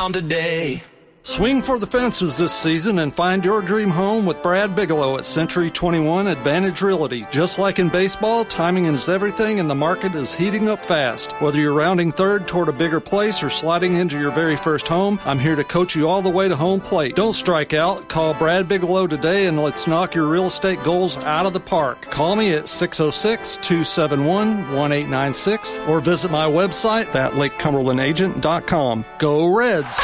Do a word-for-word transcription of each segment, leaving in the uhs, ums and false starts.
around today. Swing for the fences this season and find your dream home with Brad Bigelow at Century twenty-one Advantage Realty. Just like in baseball, timing is everything and the market is heating up fast. Whether you're rounding third toward a bigger place or sliding into your very first home, I'm here to coach you all the way to home plate. Don't strike out. Call Brad Bigelow today and let's knock your real estate goals out of the park. Call me at six oh six, two seven one, one eight nine six or visit my website at lake cumberland agent dot com. Go Reds!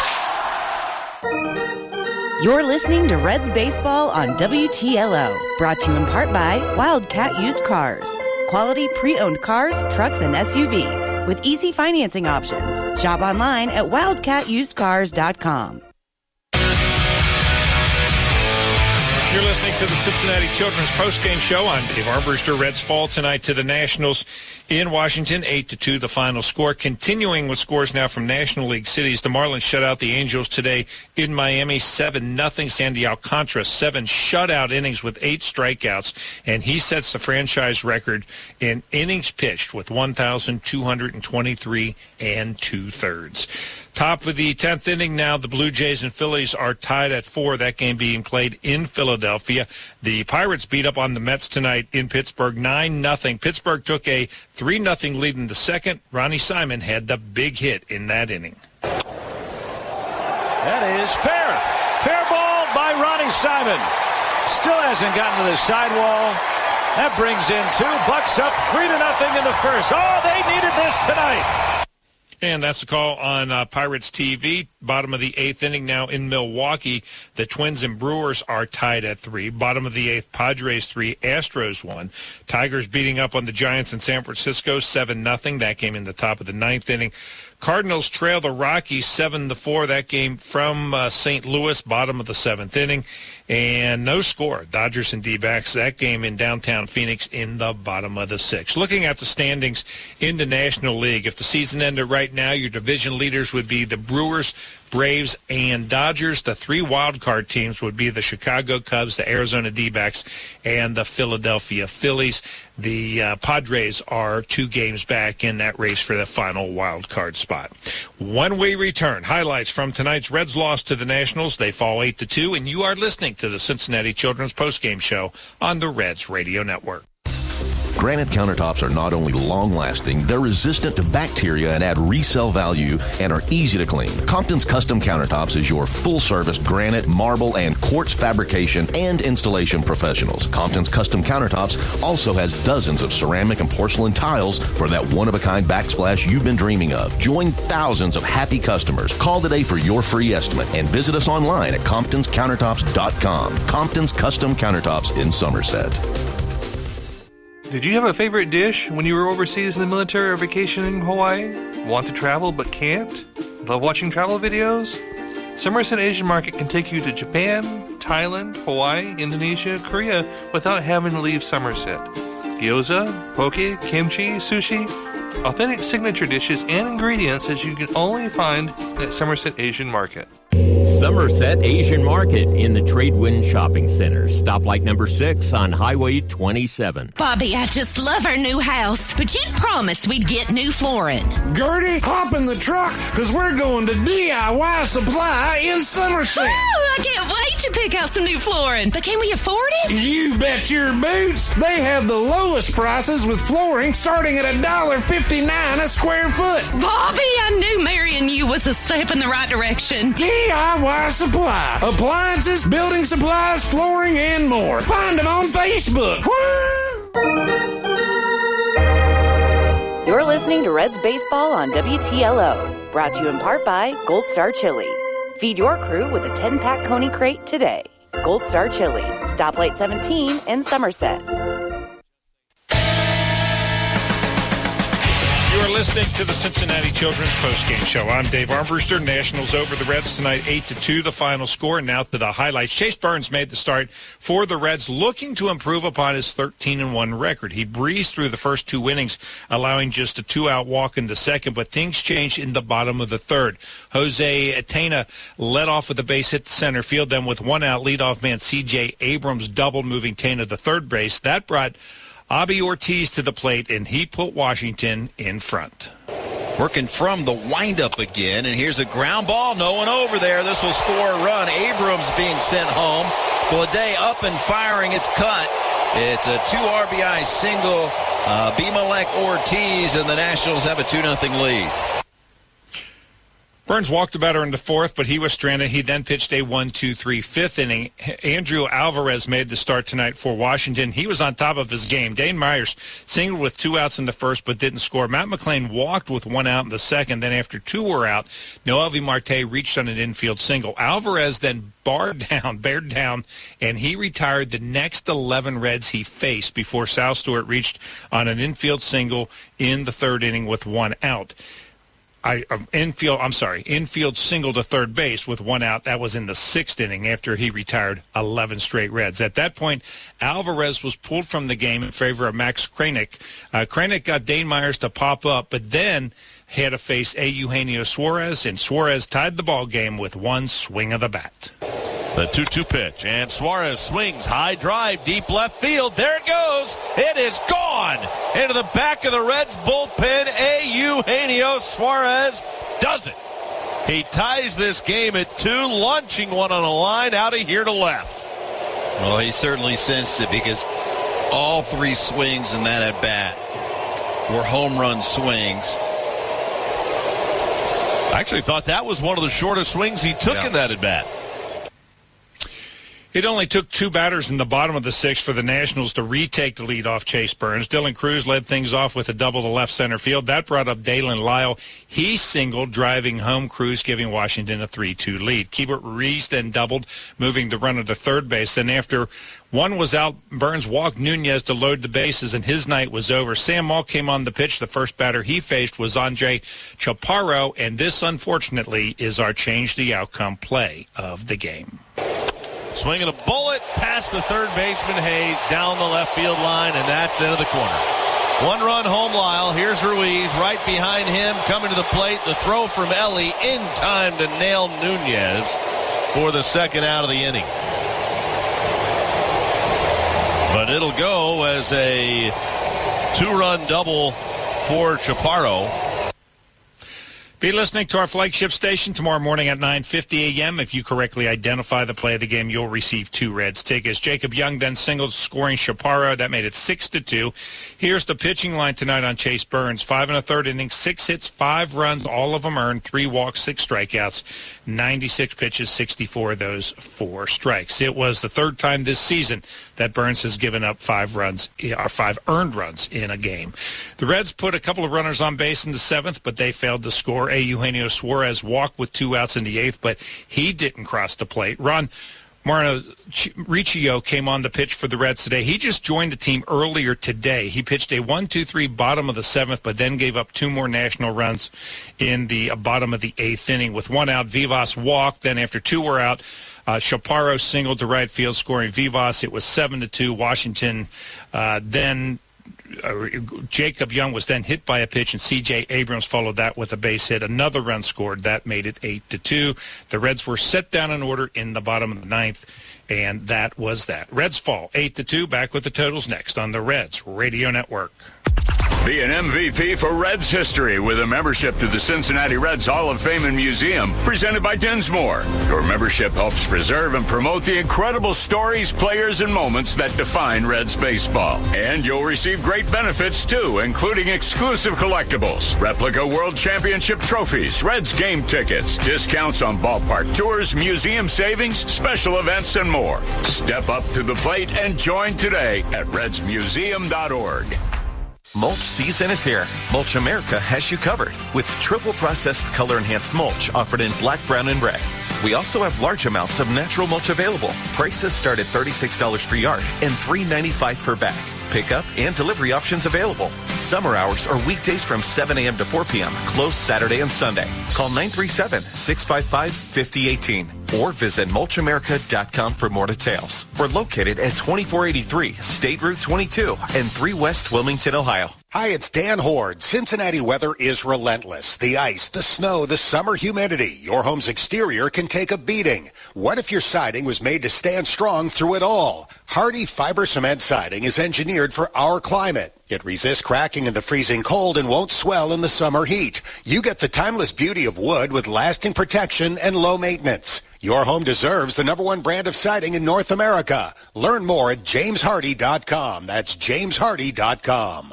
You're listening to Reds Baseball on W T L O, brought to you in part by Wildcat Used Cars. Quality pre-owned cars, trucks, and S U Vs with easy financing options. Shop online at wildcat used cars dot com. You're listening to the Cincinnati Children's Postgame Show. I'm Dave Armbruster. Reds fall tonight to the Nationals in Washington, eight to two the final score. Continuing with scores now from National League cities, the Marlins shut out the Angels today in Miami, seven nothing. Sandy Alcantara, seven shutout innings with eight strikeouts, and he sets the franchise record in innings pitched with one thousand two hundred twenty-three and two-thirds. Top of the tenth inning now, the Blue Jays and Phillies are tied at four, that game being played in Philadelphia. The Pirates beat up on the Mets tonight in Pittsburgh, nine nothing. Pittsburgh took a three nothing lead in the second. Ronnie Simon had the big hit in that inning. That is fair. Fair ball by Ronnie Simon. Still hasn't gotten to the sidewall. That brings in two. Bucks up three to nothing in the first. Oh, they needed this tonight. And that's the call on uh, Pirates T V. Bottom of the eighth inning now in Milwaukee. The Twins and Brewers are tied at three. Bottom of the eighth, Padres three, Astros one. Tigers beating up on the Giants in San Francisco, seven nothing. That game in the top of the ninth inning. Cardinals trail the Rockies seven to four. That game from uh, Saint Louis, bottom of the seventh inning. And no score. Dodgers and D-backs. That game in downtown Phoenix in the bottom of the sixth. Looking at the standings in the National League, if the season ended right now, your division leaders would be the Brewers, Braves, and Dodgers. The three wild card teams would be the Chicago Cubs, the Arizona D-backs, and the Philadelphia Phillies. The uh, Padres are two games back in that race for the final wild card spot. When we return, highlights from tonight's Reds loss to the Nationals. They fall eight to two, and you are listening to the Cincinnati Children's Postgame Show on the Reds Radio Network. Granite countertops are not only long-lasting, they're resistant to bacteria and add resale value and are easy to clean. Compton's Custom Countertops is your full-service granite, marble, and quartz fabrication and installation professionals. Compton's Custom Countertops also has dozens of ceramic and porcelain tiles for that one-of-a-kind backsplash you've been dreaming of. Join thousands of happy customers. Call today for your free estimate and visit us online at comptons countertops dot com. Compton's Custom Countertops in Somerset. Did you have a favorite dish when you were overseas in the military or vacationing in Hawaii? Want to travel but can't? Love watching travel videos? Somerset Asian Market can take you to Japan, Thailand, Hawaii, Indonesia, Korea without having to leave Somerset. Gyoza, poke, kimchi, sushi, authentic signature dishes and ingredients that you can only find at Somerset Asian Market. Somerset Asian Market in the Tradewind Shopping Center. Stoplight number six on Highway twenty-seven. Bobby, I just love our new house, but you promised we'd get new flooring. Gertie, hop in the truck, because we're going to D I Y Supply in Somerset. Oh, I can't wait to pick out some new flooring. But can we afford it? You bet your boots. They have the lowest prices with flooring starting at one dollar fifty-nine a square foot. Bobby, I knew marrying you was a step in the right direction. D I Y Supply. Appliances, building supplies, flooring, and more. Find them on Facebook. You're listening to Reds Baseball on W T L O, brought to you in part by Gold Star Chili. Feed your crew with a ten-pack Coney Crate today. Gold Star Chili, Stoplight seventeen in Somerset. You are listening to the Cincinnati Children's Postgame Show. I'm Dave Armbruster. Nationals over the Reds tonight, eight to two, the final score. And now to the highlights. Chase Burns made the start for the Reds, looking to improve upon his thirteen and one record. He breezed through the first two innings, allowing just a two-out walk in the second, but things changed in the bottom of the third. Jose Atena led off with a base hit to center field. Then with one out, leadoff man C J Abrams doubled, moving Tena to third base. That brought Abby Ortiz to the plate, and he put Washington in front. working from the windup again. And here's a ground ball. No one over there. This will score a run. Abrams being sent home. Bleday up and firing. It's cut. It's a two R B I single. Uh, Bimelek Ortiz, and the Nationals have a two nothing lead. Burns walked a batter in the fourth, but he was stranded. He then pitched a one two three fifth inning. Andrew Alvarez made the start tonight for Washington. He was on top of his game. Dane Myers singled with two outs in the first, but didn't score. Matt McLain walked with one out in the second. Then after two were out, Noelvi Marte reached on an infield single. Alvarez then barred down, bared down, and he retired the next eleven Reds he faced before Sal Stewart reached on an infield single in the third inning with one out. I, um, infield, I'm sorry, infield single to third base with one out. That was in the sixth inning after he retired eleven straight Reds. At that point, Alvarez was pulled from the game in favor of Max Kranick. Uh, Kranick got Dane Myers to pop up, but then had to face A. Eugenio Suarez, and Suarez tied the ball game with one swing of the bat. The two two pitch, and Suarez swings, high drive, deep left field. There it goes. It is gone into the back of the Reds bullpen. A. Eugenio Suarez does it. He ties this game at two, launching one on a line out of here to left. Well, he certainly sensed it because all three swings in that at bat were home run swings. I actually thought that was one of the shortest swings he took yeah. in that at bat. It only took two batters in the bottom of the sixth for the Nationals to retake the lead off Chase Burns. Dylan Cruz led things off with a double to left center field. That brought up Dalen Lyle. He singled, driving home Cruz, giving Washington a three two lead. Keibert Ruiz then doubled, moving the runner to third base. Then after one was out, Burns walked Nunez to load the bases, and his night was over. Sam Maul came on the pitch. The first batter he faced was Andre Chaparro, and this, unfortunately, is our change-the-outcome play of the game. Swinging a bullet past the third baseman Hayes down the left field line, and that's into the corner. One run home, Lyle. Here's Ruiz right behind him, coming to the plate. The throw from Ellie in time to nail Nunez for the second out of the inning. But it'll go as a two-run double for Chaparro. Be listening to our flagship station tomorrow morning at nine fifty a.m. If you correctly identify the play of the game, you'll receive two Reds tickets. Jacob Young then singled, scoring Chaparro. That made it six to two. Here's the pitching line tonight on Chase Burns. Five and a third innings, six hits, five runs, all of them earned, three walks, six strikeouts, ninety-six pitches, sixty-four of those, four strikes. It was the third time this season that Burns has given up five runs, or five earned runs in a game. The Reds put a couple of runners on base in the seventh, but they failed to score. A. Eugenio Suarez walked with two outs in the eighth, but he didn't cross the plate. Ron Mauricio came on the pitch for the Reds today. He just joined the team earlier today. He pitched a one two three bottom of the seventh, but then gave up two more National runs in the bottom of the eighth inning. With one out, Vivas walked. Then after two were out, Uh, Chaparro singled to right field, scoring Vivas. It was seven to two. Washington uh, then uh, Jacob Young was then hit by a pitch, and C J Abrams followed that with a base hit. Another run scored. That made it eight to two. The Reds were set down in order in the bottom of the ninth, and that was that. Reds fall eight to two. Back with the totals next on the Reds Radio Network. Be an M V P for Reds history with a membership to the Cincinnati Reds Hall of Fame and Museum, presented by Dinsmore. Your membership helps preserve and promote the incredible stories, players, and moments that define Reds baseball. And you'll receive great benefits, too, including exclusive collectibles, replica World Championship trophies, Reds game tickets, discounts on ballpark tours, museum savings, special events, and more. Step up to the plate and join today at reds museum dot org. Mulch season is here. Mulch America has you covered with triple processed color enhanced mulch offered in black, brown, and red. We also have large amounts of natural mulch available. Prices start at thirty-six dollars per yard and three dollars and ninety-five cents per bag. Pickup and delivery options available. Summer hours are weekdays from seven a.m. to four p.m. Closed Saturday and Sunday. Call nine three seven, six five five, five oh one eight or visit mulch america dot com for more details. We're located at twenty-four eighty-three State Route twenty-two and three West Wilmington, Ohio. Hi, it's Dan Horde. Cincinnati weather is relentless. The ice, the snow, the summer humidity. Your home's exterior can take a beating. What if your siding was made to stand strong through it all? Hardy Fiber Cement Siding is engineered for our climate. It resists cracking in the freezing cold and won't swell in the summer heat. You get the timeless beauty of wood with lasting protection and low maintenance. Your home deserves the number one brand of siding in North America. Learn more at james hardy dot com. That's james hardy dot com.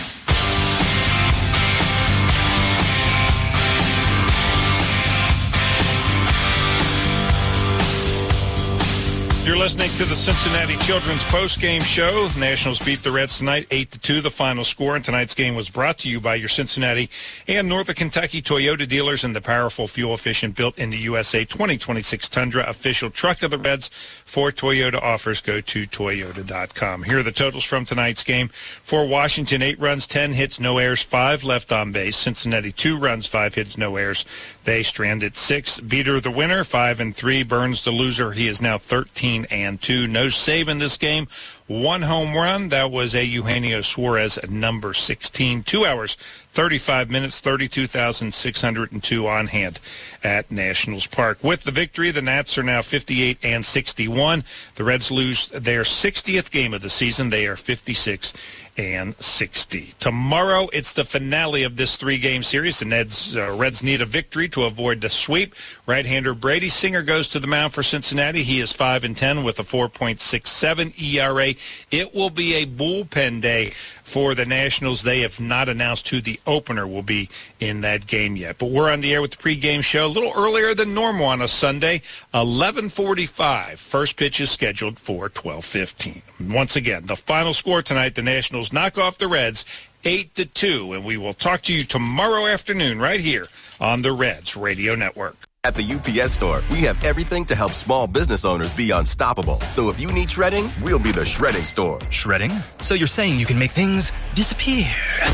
You're listening to the Cincinnati Children's Post-Game Show. Nationals beat the Reds tonight, eight to two, the final score. And tonight's game was brought to you by your Cincinnati and Northern Kentucky Toyota dealers and the powerful, fuel-efficient, built in the U S A twenty twenty-six Tundra, official truck of the Reds. For Toyota offers, go to toyota dot com. Here are the totals from tonight's game. For Washington, eight runs, ten hits, no errors, five left on base. Cincinnati, two runs, five hits, no errors. They stranded six. Beater the winner, five and three. Burns the loser. He is now thirteen and two. No save in this game. One home run. That was a Eugenio Suarez at number sixteen. Two hours, thirty-five minutes, thirty-two thousand six hundred two on hand at Nationals Park. With the victory, the Nats are now fifty-eight and sixty-one. The Reds lose their sixtieth game of the season. They are fifty-six and sixty. Tomorrow, it's the finale of this three-game series. The Neds, uh, Reds need a victory to avoid the sweep. Right-hander Brady Singer goes to the mound for Cincinnati. He is five and ten with a four point six seven E R A. It will be a bullpen day for the Nationals. They have not announced who the opener will be in that game yet. But we're on the air with the pregame show a little earlier than normal on a Sunday, eleven forty-five. First pitch is scheduled for twelve fifteen. Once again, the final score tonight, the Nationals knock off the Reds eight to two, and we will talk to you tomorrow afternoon right here on the Reds Radio Network. At the U P S Store, we have everything to help small business owners be unstoppable. So if you need shredding, we'll be the shredding store. Shredding? So you're saying you can make things disappear?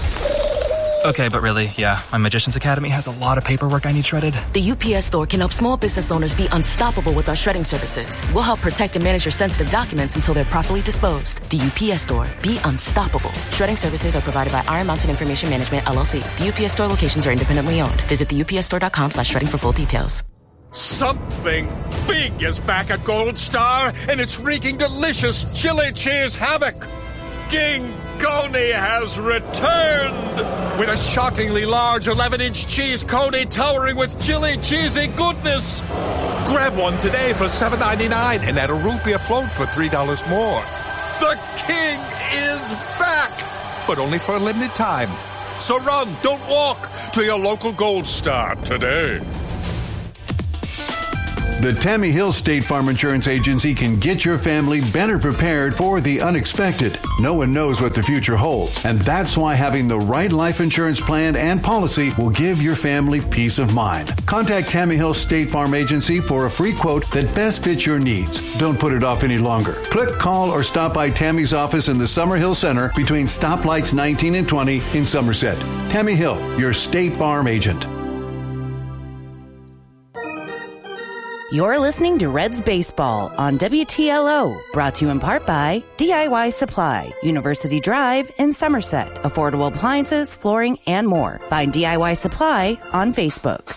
Okay, but really, yeah, my Magician's Academy has a lot of paperwork I need shredded. The U P S Store can help small business owners be unstoppable with our shredding services. We'll help protect and manage your sensitive documents until they're properly disposed. The U P S Store. Be unstoppable. Shredding services are provided by Iron Mountain Information Management, L L C. The U P S Store locations are independently owned. Visit the U P S store dot com slash shredding for full details. Something big is back at Gold Star, and it's wreaking delicious chili cheese havoc. King Coney has returned with a shockingly large eleven-inch cheese coney towering with chili cheesy goodness. Grab one today for seven ninety-nine and add a root beer float for three dollars more. The king is back, but only for a limited time. So run, don't walk, to your local Gold Star today. The Tammy Hill State Farm Insurance Agency can get your family better prepared for the unexpected. No one knows what the future holds, and that's why having the right life insurance plan and policy will give your family peace of mind. Contact Tammy Hill State Farm Agency for a free quote that best fits your needs. Don't put it off any longer. Click, call, or stop by Tammy's office in the Summerhill Center between stoplights nineteen and twenty in Somerset. Tammy Hill, your State Farm agent. You're listening to Reds Baseball on W T L O, brought to you in part by D I Y Supply, University Drive in Somerset. Affordable appliances, flooring, and more. Find D I Y Supply on Facebook.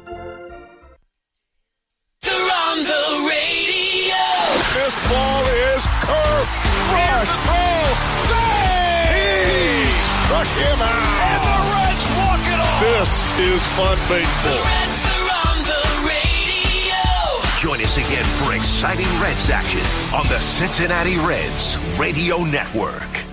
They're on the radio. This ball is curved. Rush. Oh, save! He struck him out. And the Reds walk it off. This is fun baseball. The Reds are on the radio. Join us again for exciting Reds action on the Cincinnati Reds Radio Network.